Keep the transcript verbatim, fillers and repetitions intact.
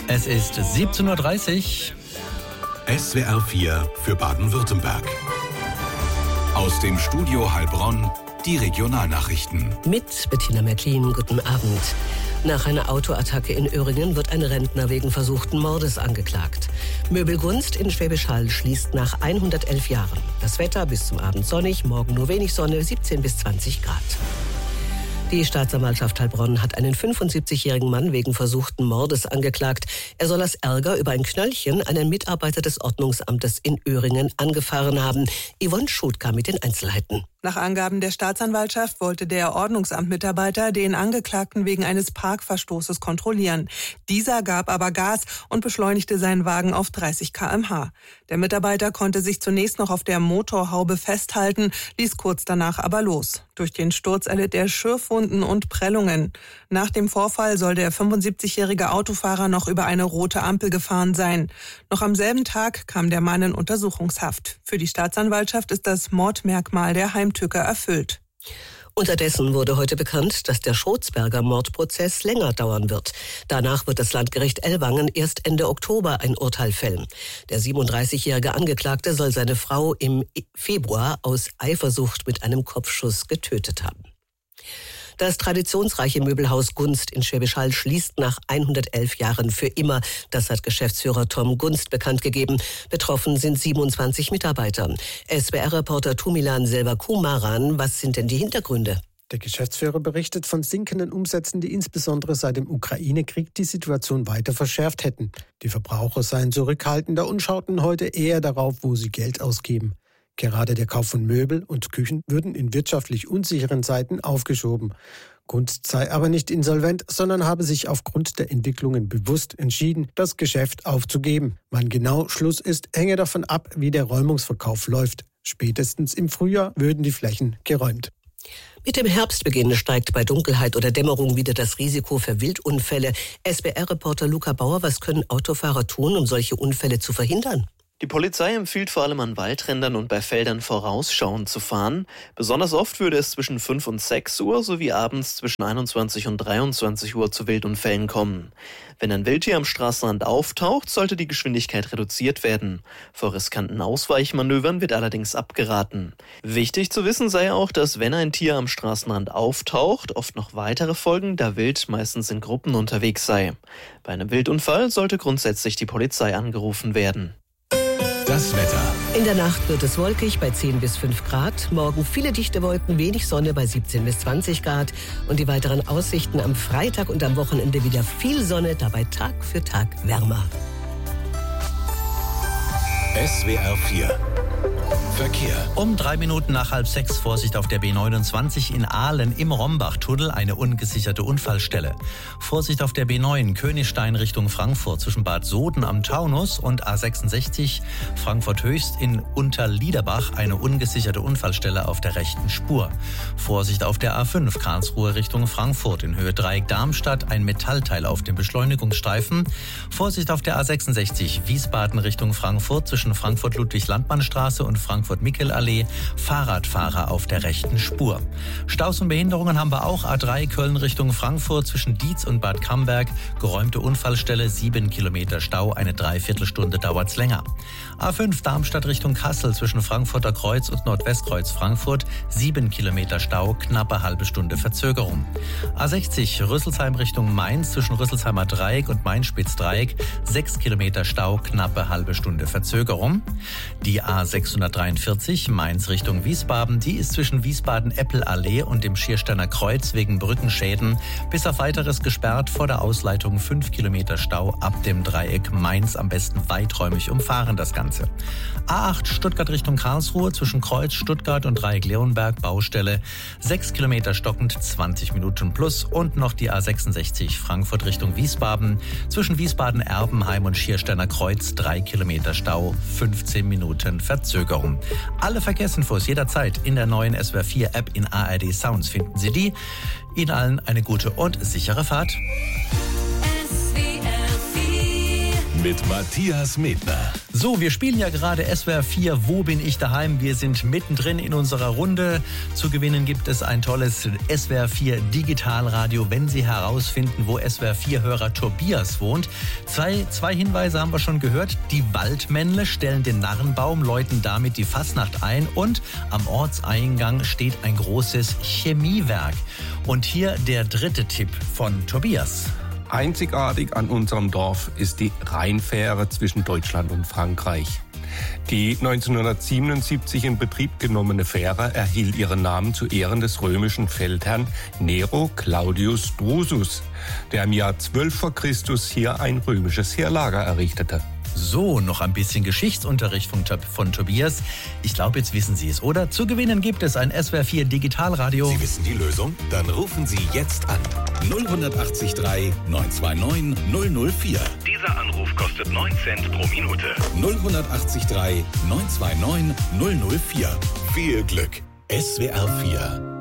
Es ist siebzehn Uhr dreißig. S W R vier für Baden-Württemberg. Aus dem Studio Heilbronn die Regionalnachrichten. Mit Bettina Merklin, guten Abend. Nach einer Autoattacke in Öhringen wird ein Rentner wegen versuchten Mordes angeklagt. Möbelgunst in Schwäbisch Hall schließt nach hundertelf Jahren. Das Wetter bis zum Abend sonnig, morgen nur wenig Sonne, siebzehn bis zwanzig Grad. Die Staatsanwaltschaft Heilbronn hat einen fünfundsiebzigjährigen Mann wegen versuchten Mordes angeklagt. Er soll aus Ärger über ein Knöllchen einen Mitarbeiter des Ordnungsamtes in Öhringen angefahren haben. Yvonne Schutka mit den Einzelheiten. Nach Angaben der Staatsanwaltschaft wollte der Ordnungsamtmitarbeiter den Angeklagten wegen eines Parkverstoßes kontrollieren. Dieser gab aber Gas und beschleunigte seinen Wagen auf dreißig Kilometer pro Stunde. Der Mitarbeiter konnte sich zunächst noch auf der Motorhaube festhalten, ließ kurz danach aber los. Durch den Sturz erlitt er Schürfwunden und Prellungen. Nach dem Vorfall soll der fünfundsiebzigjährige Autofahrer noch über eine rote Ampel gefahren sein. Noch am selben Tag kam der Mann in Untersuchungshaft. Für die Staatsanwaltschaft ist das Mordmerkmal der Heimtücke erfüllt. Unterdessen wurde heute bekannt, dass der Schrotzberger Mordprozess länger dauern wird. Danach wird das Landgericht Ellwangen erst Ende Oktober ein Urteil fällen. Der siebenunddreißigjährige Angeklagte soll seine Frau im Februar aus Eifersucht mit einem Kopfschuss getötet haben. Das traditionsreiche Möbelhaus Gunst in Schwäbisch Hall schließt nach hundertelf Jahren für immer. Das hat Geschäftsführer Tom Gunst bekannt gegeben. Betroffen sind siebenundzwanzig Mitarbeiter. S W R-Reporter Tumilan Selvakumaran, was sind denn die Hintergründe? Der Geschäftsführer berichtet von sinkenden Umsätzen, die insbesondere seit dem Ukraine-Krieg die Situation weiter verschärft hätten. Die Verbraucher seien zurückhaltender und schauten heute eher darauf, wo sie Geld ausgeben. Gerade der Kauf von Möbel und Küchen würden in wirtschaftlich unsicheren Zeiten aufgeschoben. Gunst sei aber nicht insolvent, sondern habe sich aufgrund der Entwicklungen bewusst entschieden, das Geschäft aufzugeben. Wann genau Schluss ist, hänge davon ab, wie der Räumungsverkauf läuft. Spätestens im Frühjahr würden die Flächen geräumt. Mit dem Herbstbeginn steigt bei Dunkelheit oder Dämmerung wieder das Risiko für Wildunfälle. S W R-Reporter Luca Bauer, was können Autofahrer tun, um solche Unfälle zu verhindern? Die Polizei empfiehlt vor allem an Waldrändern und bei Feldern vorausschauend zu fahren. Besonders oft würde es zwischen fünf und sechs Uhr sowie abends zwischen einundzwanzig und dreiundzwanzig Uhr zu Wildunfällen kommen. Wenn ein Wildtier am Straßenrand auftaucht, sollte die Geschwindigkeit reduziert werden. Vor riskanten Ausweichmanövern wird allerdings abgeraten. Wichtig zu wissen sei auch, dass wenn ein Tier am Straßenrand auftaucht, oft noch weitere folgen, da Wild meistens in Gruppen unterwegs sei. Bei einem Wildunfall sollte grundsätzlich die Polizei angerufen werden. Das Wetter. In der Nacht wird es wolkig bei zehn bis fünf Grad. Morgen viele dichte Wolken, wenig Sonne bei siebzehn bis zwanzig Grad. Und die weiteren Aussichten am Freitag und am Wochenende wieder viel Sonne, dabei Tag für Tag wärmer. S W R vier. Verkehr. Um drei Minuten nach halb sechs Vorsicht auf der B neunundzwanzig in Ahlen im Rombachtunnel, eine ungesicherte Unfallstelle. Vorsicht auf der B neun Königstein Richtung Frankfurt zwischen Bad Soden am Taunus und A sechsundsechzig Frankfurt Höchst in Unterliederbach, eine ungesicherte Unfallstelle auf der rechten Spur. Vorsicht auf der A fünf Karlsruhe Richtung Frankfurt in Höhe Dreieck Darmstadt, ein Metallteil auf dem Beschleunigungsstreifen. Vorsicht auf der A sechsundsechzig Wiesbaden Richtung Frankfurt zwischen Frankfurt-Ludwig-Landmann-Straße und Frankfurt-Mickel-Allee, Fahrradfahrer auf der rechten Spur. Staus und Behinderungen haben wir auch. A drei Köln Richtung Frankfurt zwischen Dietz und Bad Camberg, geräumte Unfallstelle, sieben Kilometer Stau, eine Dreiviertelstunde dauert's länger. A fünf Darmstadt Richtung Kassel zwischen Frankfurter Kreuz und Nordwestkreuz Frankfurt, sieben Kilometer Stau, knappe halbe Stunde Verzögerung. A sechzig Rüsselsheim Richtung Mainz zwischen Rüsselsheimer Dreieck und Mainz-Spitz-Dreieck, sechs Kilometer Stau, knappe halbe Stunde Verzögerung. Die A sechshundertdreiundvierzig Mainz Richtung Wiesbaden, die ist zwischen Wiesbaden-Eppel-Allee und dem Schiersteiner Kreuz wegen Brückenschäden bis auf weiteres gesperrt, vor der Ausleitung fünf Kilometer Stau ab dem Dreieck Mainz, am besten weiträumig umfahren das Ganze. A acht Stuttgart Richtung Karlsruhe zwischen Kreuz Stuttgart und Dreieck Leonberg, Baustelle, sechs Kilometer stockend, zwanzig Minuten plus. Und noch die A sechsundsechzig Frankfurt Richtung Wiesbaden zwischen Wiesbaden-Erbenheim und Schiersteiner Kreuz, drei Kilometer Stau, fünfzehn Minuten Verzögerung. Alle Verkehrsinfos jederzeit in der neuen S W R vier App in A R D Sounds finden Sie die. Ihnen allen eine gute und sichere Fahrt. mit Matthias Medner. So, wir spielen ja gerade S W R vier, Wo bin ich daheim? Wir sind mittendrin in unserer Runde. Zu gewinnen gibt es ein tolles S W R vier Digitalradio, wenn Sie herausfinden, wo S W R vier Hörer Tobias wohnt. Zwei, zwei Hinweise haben wir schon gehört. Die Waldmännle stellen den Narrenbaum, läuten damit die Fastnacht ein und am Ortseingang steht ein großes Chemiewerk. Und hier der dritte Tipp von Tobias. Einzigartig an unserem Dorf ist die Rheinfähre zwischen Deutschland und Frankreich. Die neunzehnhundertsiebenundsiebzig in Betrieb genommene Fähre erhielt ihren Namen zu Ehren des römischen Feldherrn Nero Claudius Drusus, der im Jahr zwölf vor Christus hier ein römisches Heerlager errichtete. So, noch ein bisschen Geschichtsunterricht von, von Tobias. Ich glaube, jetzt wissen Sie es, oder? Zu gewinnen gibt es ein S W R vier Digitalradio. Sie wissen die Lösung? Dann rufen Sie jetzt an. null acht drei neun zwei neun null null vier. Dieser Anruf kostet neun Cent pro Minute. null acht drei neun zwei neun null null vier. Viel Glück. S W R vier